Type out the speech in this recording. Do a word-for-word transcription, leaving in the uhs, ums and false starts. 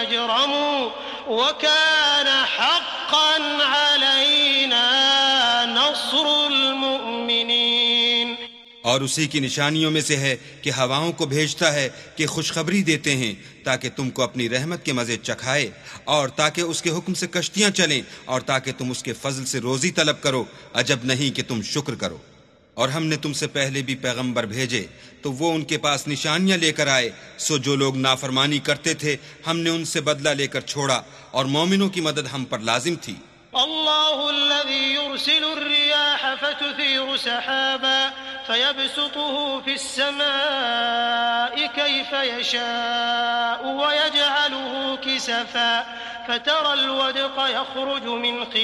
فاجرموا वकान हक़्क़न अलैना नस्रुल मुमिनीन। और उसी की निशानियों में से है कि हवाओं को भेजता है कि खुशखबरी देते हैं ताकि तुमको अपनी रहमत के मजे चखाए और ताकि उसके हुक्म से कश्तियां चलें और ताकि तुम उसके फजल से रोजी तलब करो। अजब नहीं कि तुम शुक्र करो। और हमने तुमसे पहले भी पैगंबर भेजे तो वो उनके पास निशानियां लेकर आए। सो जो लोग नाफरमानी करते थे हमने उनसे बदला लेकर छोड़ा और मोमिनों की मदद हम पर लाजिम थी। अल्लाहुल्लज़ी युरसिलुर्रियाह फतुसीरु सहाबा फयबसुतुहु फिस्समाइ कैफ यशाउ वयजअलुहु किसफा फतरल वदक़ यख़रुजु मिन